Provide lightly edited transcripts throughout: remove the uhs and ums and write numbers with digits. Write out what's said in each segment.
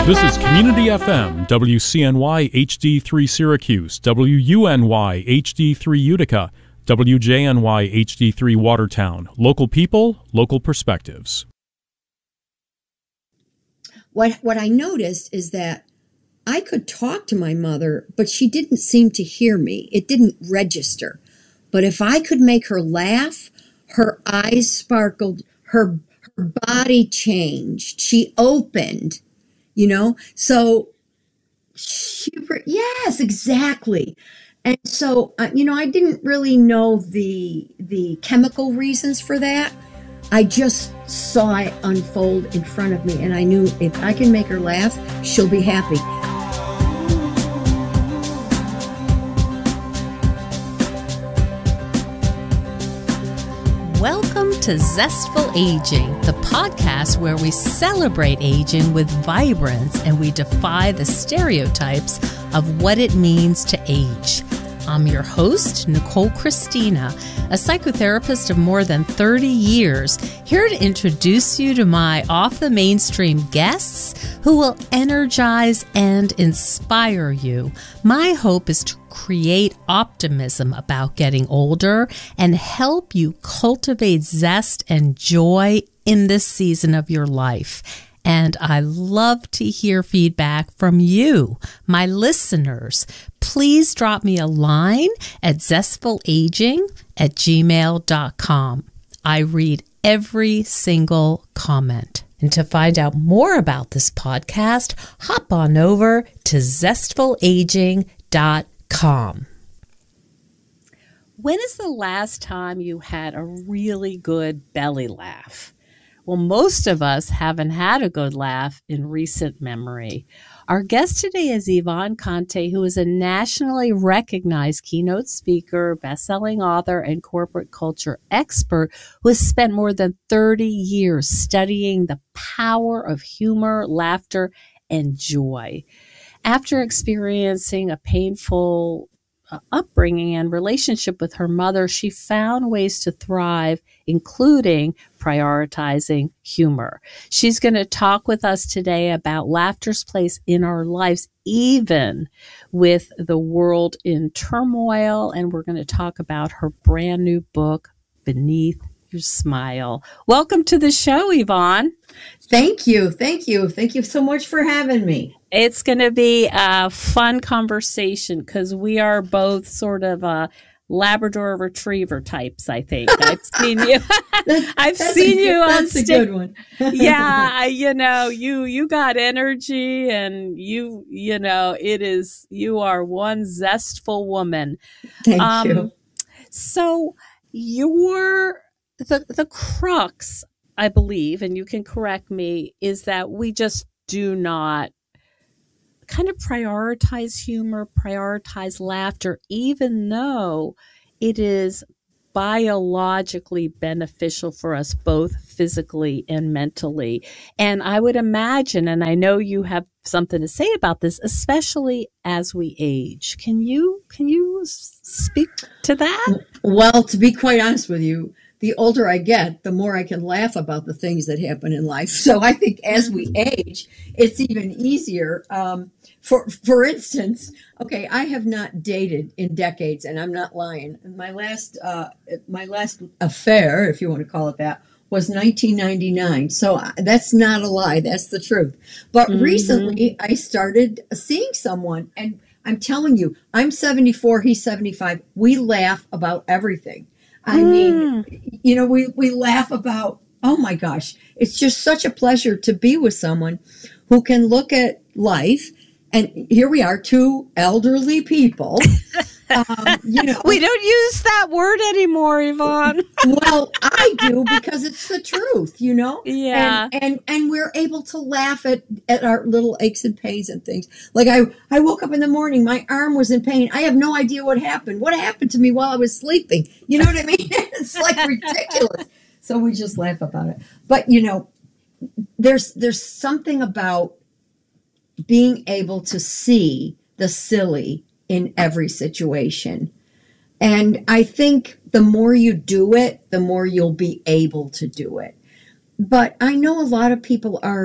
This is Community FM, WCNY HD3 Syracuse, WUNY HD3 Utica, WJNY HD3 Watertown. Local people, local perspectives. What I noticed is that I could talk to my mother, but she didn't seem to hear me. It didn't register. But if I could make her laugh, her eyes sparkled, her body changed, she opened, So yes, exactly. And so, I didn't really know the chemical reasons for that. I just saw it unfold in front of me, and I knew if I can make her laugh, she'll be happy. Welcome to Zestful Aging, the podcast where we celebrate aging with vibrance and we defy the stereotypes of what it means to age. I'm your host, Nicole Christina, a psychotherapist of more than 30 years, here to introduce you to my off-the-mainstream guests who will energize and inspire you. My hope is to create optimism about getting older and help you cultivate zest and joy in this season of your life. And I love to hear feedback from you, my listeners. Please drop me a line at zestfulaging@gmail.com. I read every single comment. And to find out more about this podcast, hop on over to zestfulaging.com. When is the last time you had a really good belly laugh? Well, most of us haven't had a good laugh in recent memory. Our guest today is Yvonne Conte, who is a nationally recognized keynote speaker, best-selling author, and corporate culture expert who has spent more than 30 years studying the power of humor, laughter, and joy. After experiencing a painful upbringing and relationship with her mother, she found ways to thrive, including prioritizing humor. She's going to talk with us today about laughter's place in our lives, even with the world in turmoil. And we're going to talk about her brand new book, Beneath Your Smile. Welcome to the show, Yvonne. Thank you. Thank you. Thank you so much for having me. It's going to be a fun conversation because we are both sort of Labrador Retriever types, I think. I've seen you. I've seen you on stage. That's a good one. Yeah, you got energy, and you are one zestful woman. Thank you. So the crux, I believe, and you can correct me, is that we just do not kind of prioritize humor, prioritize laughter, even though it is biologically beneficial for us both physically and mentally. And I would imagine, and I know you have something to say about this, especially as we age. Can you speak to that? Well, to be quite honest with you, the older I get, the more I can laugh about the things that happen in life. So I think as we age, it's even easier. For instance, okay, I have not dated in decades, and I'm not lying. My last affair, if you want to call it that, was 1999. So that's not a lie. That's the truth. But recently, I started seeing someone, and I'm telling you, I'm 74, he's 75. We laugh about everything. I mean, we laugh about, oh my gosh, it's just such a pleasure to be with someone who can look at life. And here we are, two elderly people. We don't use that word anymore, Yvonne. Well, I do because it's the truth, Yeah. And we're able to laugh at our little aches and pains and things. Like I woke up in the morning, my arm was in pain. I have no idea what happened. What happened to me while I was sleeping? You know what I mean? It's like ridiculous. So we just laugh about it. But there's something about being able to see the silly in every situation. And I think the more you do it, the more you'll be able to do it. But I know a lot of people are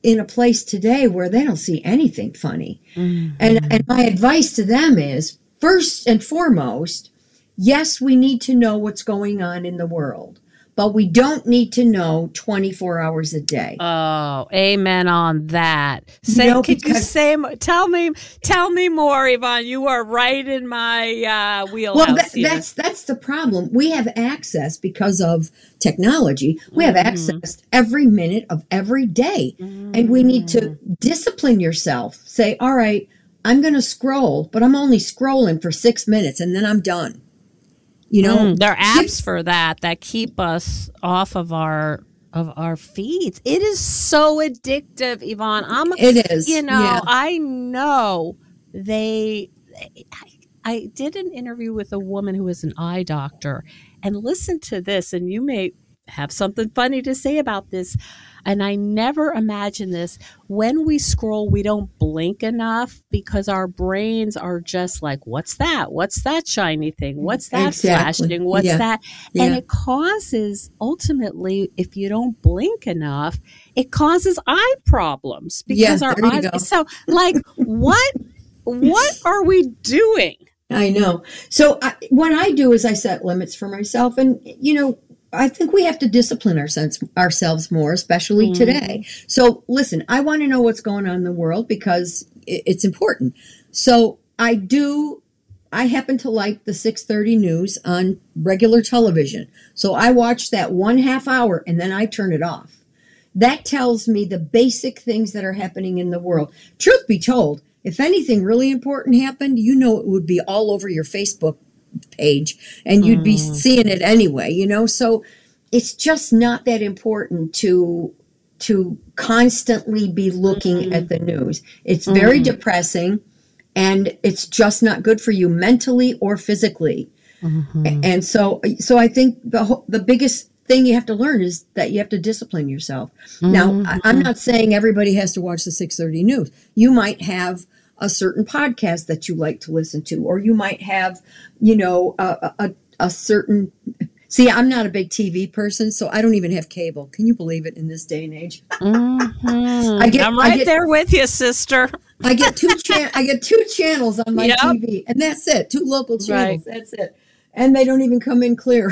in a place today where they don't see anything funny. And my advice to them is, first and foremost, yes, we need to know what's going on in the world, but we don't need to know 24 hours a day. Oh, amen on that. Tell me more, Yvonne. You are right in my wheelhouse. Well, that's the problem. We have access because of technology. We have access every minute of every day, and we need to discipline yourself. Say, all right, I'm going to scroll, but I'm only scrolling for 6 minutes, and then I'm done. You know, there are apps for that keep us off of our feeds. It is so addictive, Yvonne. It is. You know, yeah. I know I did an interview with a woman who is an eye doctor, and listen to this, and you may have something funny to say about this. And I never imagined this. When we scroll, we don't blink enough because our brains are just like, what's that? What's that shiny thing? What's that flashing? What's that? Yeah. And it causes, ultimately, if you don't blink enough, it causes eye problems because our eyes. So, like, what are we doing? I know. So what I do is I set limits for myself. And, you know, I think we have to discipline ourselves more, especially today. So listen, I want to know what's going on in the world because it's important. So I happen to like the 6:30 news on regular television. So I watch that 1/2 hour and then I turn it off. That tells me the basic things that are happening in the world. Truth be told, if anything really important happened, you know, it would be all over your Facebook page and you'd be seeing it anyway, you know. So it's just not that important to constantly be looking at the news. It's very depressing, and it's just not good for you mentally or physically. And so I think the biggest thing you have to learn is that you have to discipline yourself. Now, I'm not saying everybody has to watch the 6:30 news. You might have a certain podcast that you like to listen to, or you might have, you know, a certain. See, I'm not a big TV person, so I don't even have cable. Can you believe it in this day and age? I'm right there with you, sister. I get two channels on my TV, and that's it. 2 local channels. Right. That's it, and they don't even come in clear.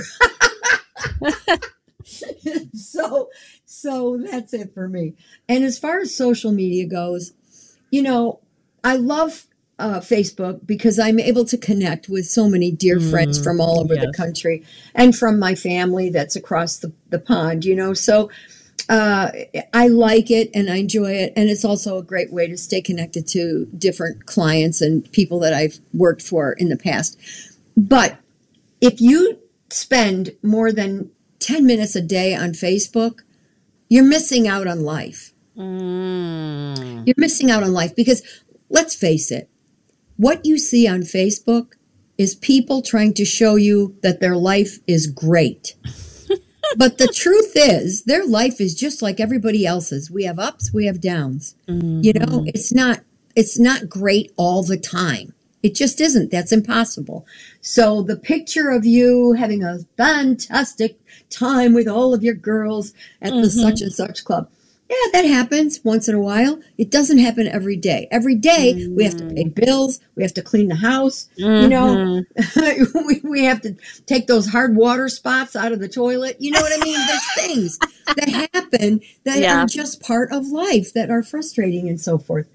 So that's it for me. And as far as social media goes, you know, I love Facebook because I'm able to connect with so many dear friends from all over the country and from my family that's across the pond, you know. So I like it and I enjoy it. And it's also a great way to stay connected to different clients and people that I've worked for in the past. But if you spend more than 10 minutes a day on Facebook, you're missing out on life. You're missing out on life because, let's face it, what you see on Facebook is people trying to show you that their life is great. But the truth is, their life is just like everybody else's. We have ups, we have downs. You know, it's not great all the time. It just isn't. That's impossible. So the picture of you having a fantastic time with all of your girls at the such and such club. Yeah, that happens once in a while. It doesn't happen every day. Every day we have to pay bills. We have to clean the house. You know, we have to take those hard water spots out of the toilet. You know what I mean? There's things that happen that are just part of life that are frustrating and so forth.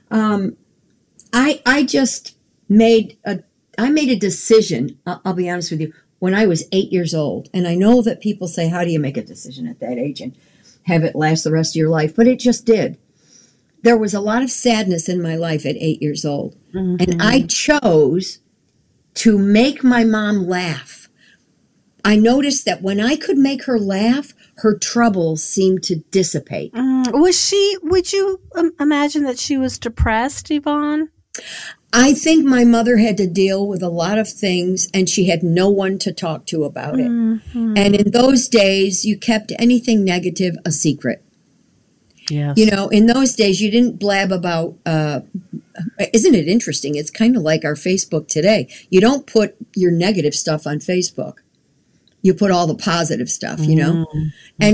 I just made a decision. I'll be honest with you. When I was 8 years old, and I know that people say, how do you make a decision at that age and have it last the rest of your life? But it just did. There was a lot of sadness in my life at 8 years old. And I chose to make my mom laugh. I noticed that when I could make her laugh, her troubles seemed to dissipate. Would you imagine that she was depressed, Yvonne? I think my mother had to deal with a lot of things, and she had no one to talk to about it. And in those days, you kept anything negative a secret. Yes. You know, in those days, you didn't blab about, isn't it interesting? It's kind of like our Facebook today. You don't put your negative stuff on Facebook. You put all the positive stuff, you know? And so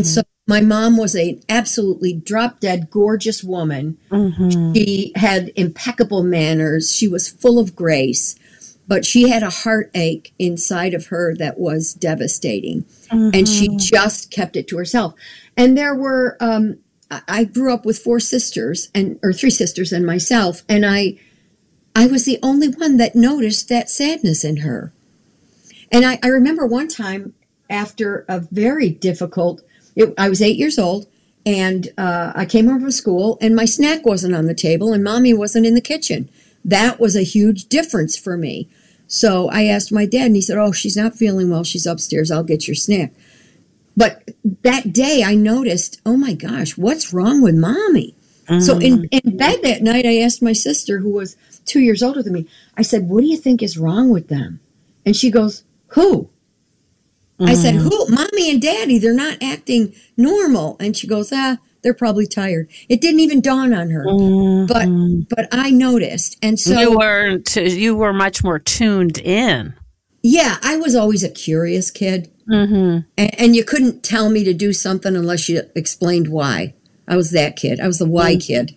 My mom was an absolutely drop-dead gorgeous woman. She had impeccable manners. She was full of grace, but she had a heartache inside of her that was devastating, and she just kept it to herself. And there were, I grew up with three sisters and myself, and I was the only one that noticed that sadness in her. And I remember one time after a very difficult, I was 8 years old, and I came home from school, and my snack wasn't on the table, and Mommy wasn't in the kitchen. That was a huge difference for me. So I asked my dad, and he said, "Oh, she's not feeling well. She's upstairs. I'll get your snack." But that day I noticed, oh my gosh, what's wrong with Mommy? So in bed that night, I asked my sister, who was 2 years older than me, I said, "What do you think is wrong with them?" And she goes, "Who?" I said, "Who? Mommy and Daddy. They're not acting normal." And she goes, "They're probably tired." It didn't even dawn on her, but I noticed. And so you were much more tuned in. Yeah, I was always a curious kid. And you couldn't tell me to do something unless you explained why. I was that kid. I was the why kid.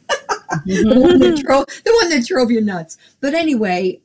the one that drove you nuts. But anyway,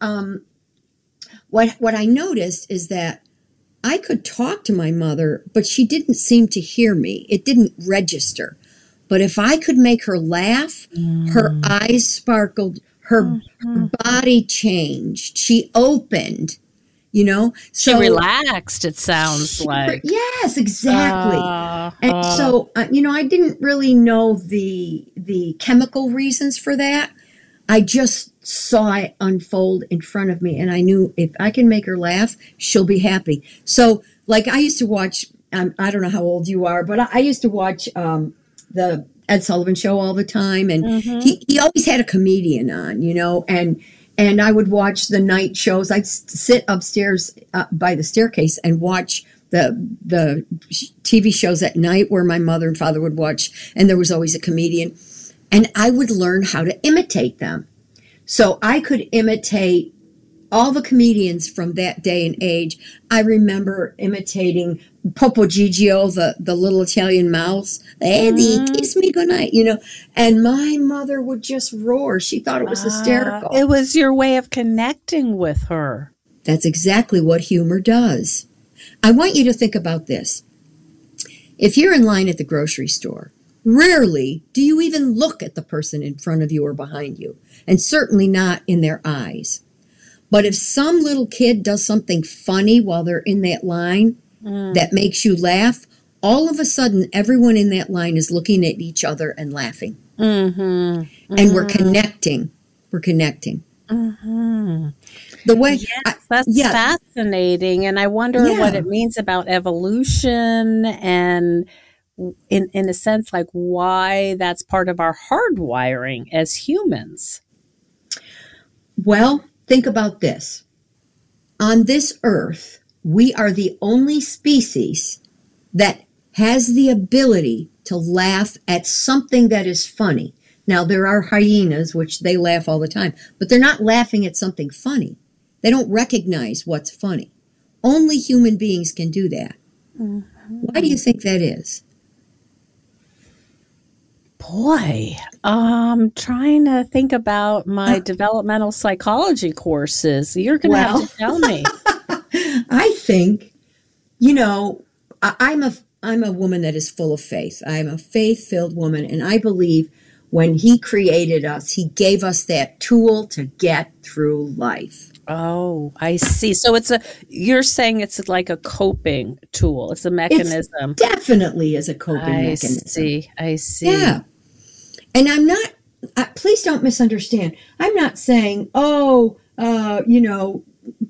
what I noticed is that I could talk to my mother, but she didn't seem to hear me. It didn't register. But if I could make her laugh, her eyes sparkled, her body changed, she opened, you know. So she relaxed, it sounds like. Yes, exactly. And so, you know, I didn't really know the chemical reasons for that. I just saw it unfold in front of me, and I knew if I can make her laugh, she'll be happy. So, like, I used to watch, I don't know how old you are, but I used to watch the Ed Sullivan Show all the time, and he always had a comedian on, you know, and I would watch the night shows. I'd sit upstairs by the staircase and watch the TV shows at night where my mother and father would watch, and there was always a comedian. And I would learn how to imitate them. So I could imitate all the comedians from that day and age. I remember imitating Popo Gigio, the little Italian mouse. Eddie, kiss me goodnight, you know. And my mother would just roar. She thought it was hysterical. It was your way of connecting with her. That's exactly what humor does. I want you to think about this. If you're in line at the grocery store, rarely do you even look at the person in front of you or behind you, and certainly not in their eyes. But if some little kid does something funny while they're in that line that makes you laugh, all of a sudden everyone in that line is looking at each other and laughing. And we're connecting. We're connecting. The way that's fascinating, and I wonder what it means about evolution and in a sense, like why that's part of our hardwiring as humans. Well, think about this. On this earth, we are the only species that has the ability to laugh at something that is funny. Now, there are hyenas, which they laugh all the time, but they're not laughing at something funny. They don't recognize what's funny. Only human beings can do that. Why do you think that is? Boy, I'm trying to think about my developmental psychology courses. You're going to have to tell me. I think, you know, I'm a woman that is full of faith. I'm a faith-filled woman, and I believe when he created us, he gave us that tool to get through life. Oh, I see. So you're saying it's like a coping tool. It's a mechanism. It definitely is a coping mechanism. I see. Yeah. And I'm not, please don't misunderstand. I'm not saying, you know,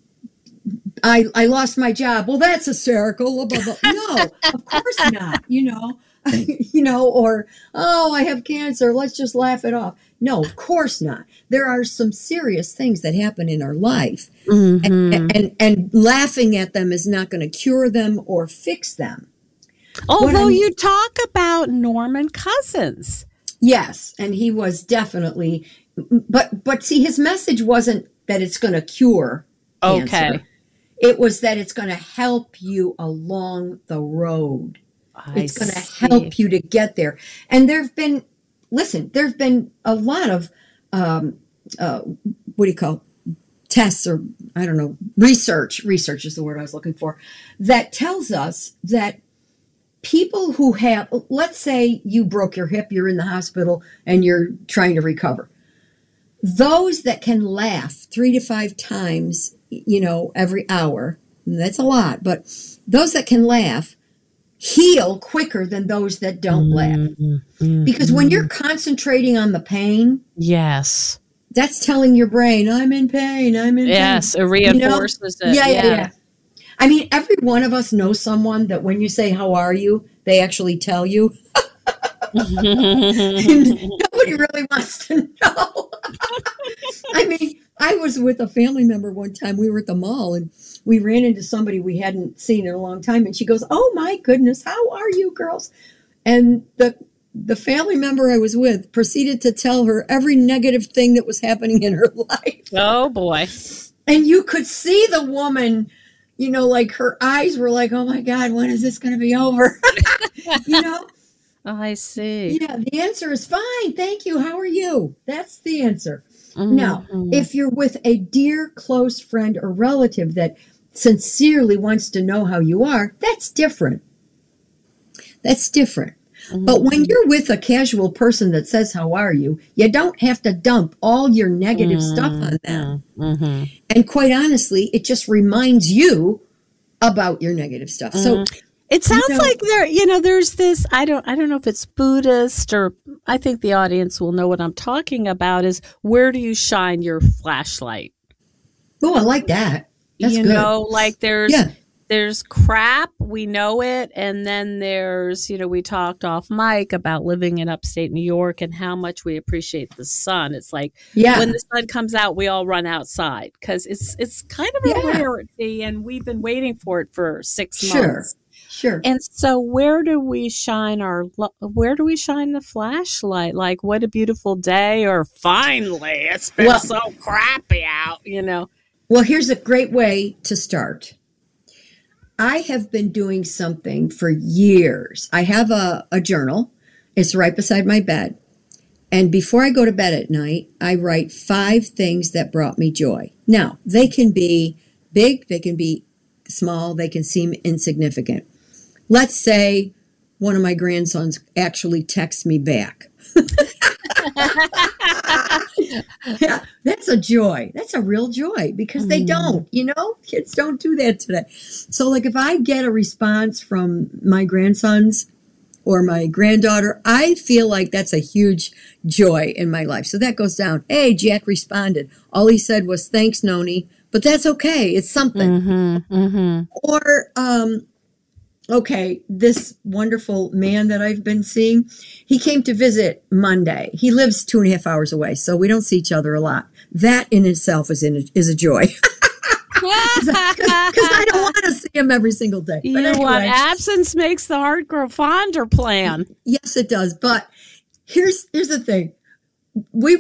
I lost my job. Well, that's hysterical. Blah, blah, blah. No, of course not, you know. Or, I have cancer. Let's just laugh it off. No, of course not. There are some serious things that happen in our life. And laughing at them is not going to cure them or fix them. Although you talk about Norman Cousins. Yes, and he was definitely, but see, his message wasn't that it's going to cure cancer. It was that it's going to help you along the road. It's going to help you to get there. And there've been a lot of, what do you call it? Tests, or I don't know, research is the word I was looking for, that tells us that people who have, let's say you broke your hip, you're in the hospital and you're trying to recover. Those that can laugh 3 to 5 times, every hour, that's a lot, but those that can laugh heal quicker than those that don't laugh. Because when you're concentrating on the pain, yes, that's telling your brain, I'm in pain, yes, pain. It reinforces it. Yeah. I mean, every one of us knows someone that when you say, how are you, they actually tell you. Nobody really wants to know. I mean, I was with a family member one time. We were at the mall and we ran into somebody we hadn't seen in a long time. And she goes, oh my goodness, how are you girls? And the family member I was with proceeded to tell her every negative thing that was happening in her life. Oh boy. And you could see the woman, like her eyes were like, oh my God, when is this going to be over? Oh, I see. Yeah, the answer is fine. Thank you. How are you? That's the answer. Now, if you're with a dear, close friend or relative that sincerely wants to know how you are, that's different. But when you're with a casual person that says, how are you? You don't have to dump all your negative stuff on them. And quite honestly, it just reminds you about your negative stuff. So it sounds like there's this, I don't know if it's Buddhist, or I think the audience will know what I'm talking about, is where do you shine your flashlight? Oh, I like that. That's good. Like there's crap, we know it. And then there's, we talked off mic about living in upstate New York and how much we appreciate the sun. It's like when the sun comes out, we all run outside because it's kind of a rarity, and we've been waiting for it for 6 months. Sure. And so where do we shine the flashlight? Like, what a beautiful day, or finally, it's been so crappy out, Well, here's a great way to start. I have been doing something for years. I have a journal. It's right beside my bed. And before I go to bed at night, I write 5 things that brought me joy. Now, they can be big, they can be small, they can seem insignificant. Let's say one of my grandsons actually texts me back. Yeah, that's a joy. That's a real joy, because they don't, kids don't do that today. So like if I get a response from my grandsons or my granddaughter, I feel like that's a huge joy in my life. So that goes down. Hey, Jack responded. All he said was, thanks, Noni. But that's okay. It's something. Or, okay, this wonderful man that I've been seeing, he came to visit Monday. He lives 2.5 hours away, so we don't see each other a lot. That in itself is a joy. Because I don't want to see him every single day. But anyway, absence makes the heart grow fonder plan. Yes, it does. But here's the thing. We